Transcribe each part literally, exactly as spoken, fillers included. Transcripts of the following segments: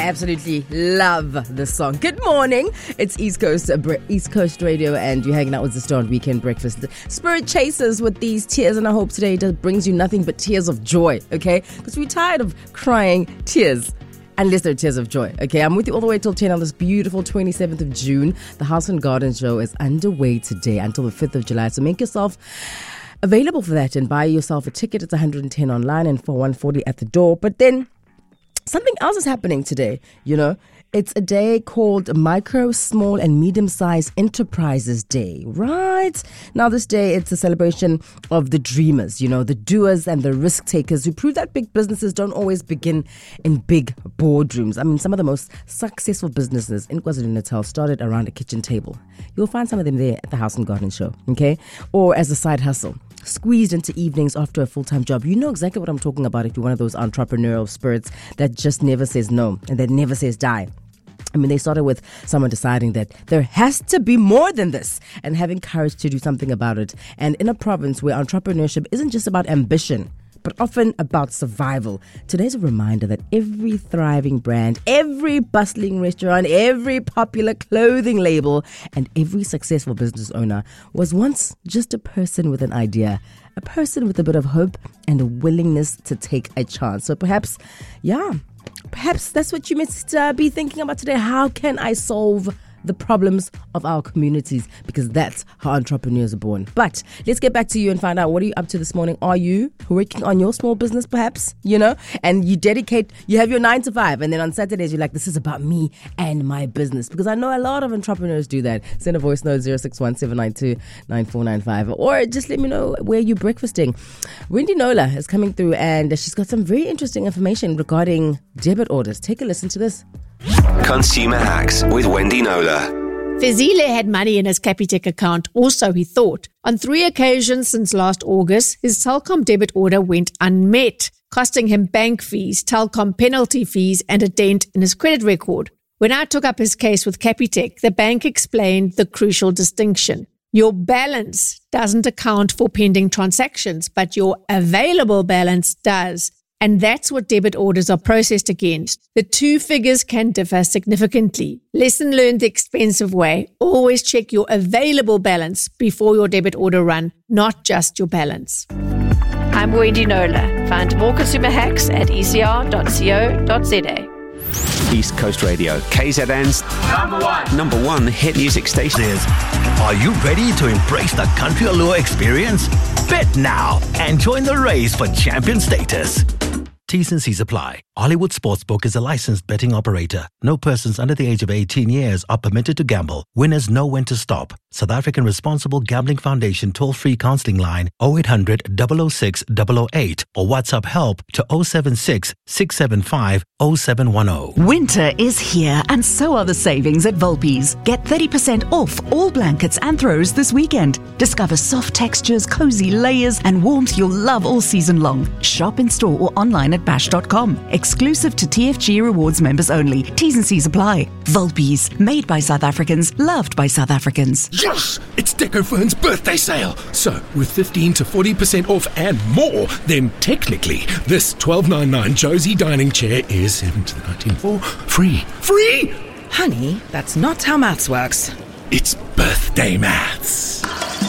absolutely love this song. Good morning. It's East Coast uh, East Coast Radio, and you're hanging out with Sister on Weekend Breakfast. Spirit Chasers with these tears, and I hope today it brings you nothing but tears of joy, okay? Because we're tired of crying tears. Unless they're tears of joy. Okay, I'm with you all the way till ten on this beautiful twenty-seventh of June. The House and Garden Show is underway today until the fifth of July. So make yourself available for that and buy yourself a ticket. It's one hundred ten online and for one hundred forty at the door. But then something else is happening today, you know. It's a day called Micro, Small and Medium-Sized Enterprises Day, right? Now this day, it's a celebration of the dreamers, you know, the doers and the risk takers who prove that big businesses don't always begin in big boardrooms. I mean, some of the most successful businesses in KwaZulu-Natal started around a kitchen table. You'll find some of them there at the House and Garden Show, okay? Or as a side hustle, squeezed into evenings after a full-time job. You know exactly what I'm talking about if you're one of those entrepreneurial spirits that just never says no and that never says die. I mean, they started with someone deciding that there has to be more than this and having courage to do something about it. And in a province where entrepreneurship isn't just about ambition, but often about survival, today's a reminder that every thriving brand, every bustling restaurant, every popular clothing label, and every successful business owner was once just a person with an idea, a person with a bit of hope and a willingness to take a chance. So perhaps, yeah, perhaps that's what you must uh, be thinking about today. How can I solve the problems of our communities? Because that's how entrepreneurs are born. But let's get back to you and find out, what are you up to this morning? Are you working on your small business perhaps, you know, and you dedicate, you have your nine to five, and then on Saturdays you're like, this is about me and my business? Because I know a lot of entrepreneurs do that. Send a voice note zero six one seven nine two nine four nine five, or just let me know where you're breakfasting. Wendy Nola is coming through and she's got some very interesting information regarding debit orders. Take a listen to this. Consumer Hacks with Wendy Nola. Fizile had money in his Capitec account, or so he thought. On three occasions since last August, his Telkom debit order went unmet, costing him bank fees, Telkom penalty fees, and a dent in his credit record. When I took up his case with Capitec, the bank explained the crucial distinction. Your balance doesn't account for pending transactions, but your available balance does. And that's what debit orders are processed against. The two figures can differ significantly. Lesson learned the expensive way. Always check your available balance before your debit order run, not just your balance. I'm Wendy Nola. Find more consumer hacks at e c r dot co dot z a. East Coast Radio, K Z N's number one, number one hit music station. Are you ready to embrace the Country Allure experience? Bet now and join the race for champion status. T's and C's apply. Hollywood Sportsbook is a licensed betting operator. No persons under the age of eighteen years are permitted to gamble. Winners know when to stop. South African Responsible Gambling Foundation toll-free counselling line oh eight hundred, double oh six, double oh eight or WhatsApp help to oh seven six, six seven five, oh seven one oh. Winter is here and so are the savings at Volpi's. Get thirty percent off all blankets and throws this weekend. Discover soft textures, cozy layers and warmth you'll love all season long. Shop in store or online at bash dot com. Exclusive to T F G Rewards members only. T's and C's apply. Volpi's, made by South Africans, loved by South Africans. Yes! It's Decofern's birthday sale. So, with fifteen to forty percent off and more, then technically, this twelve ninety-nine Josie dining chair is seventeen ninety-four free. Free! Honey, that's not how maths works. It's birthday maths.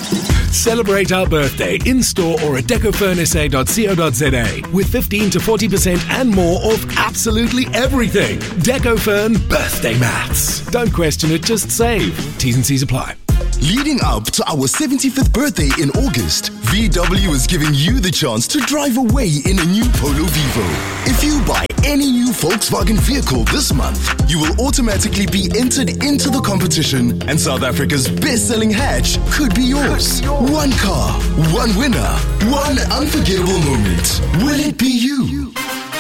Celebrate our birthday in-store or at decofern s a dot co dot z a with fifteen to forty percent and more off absolutely everything. Decofern birthday maths. Don't question it, just save. T's and C's apply. Leading up to our seventy-fifth birthday in August, V W is giving you the chance to drive away in a new Polo Vivo. If you buy any new Volkswagen vehicle this month, you will automatically be entered into the competition and South Africa's best-selling hatch could be yours. One car, one winner, one unforgettable moment. Will it be you?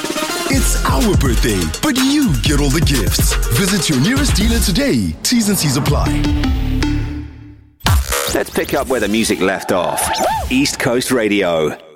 It's our birthday, but you get all the gifts. Visit your nearest dealer today. T's and C's apply. Let's pick up where the music left off. East Coast Radio.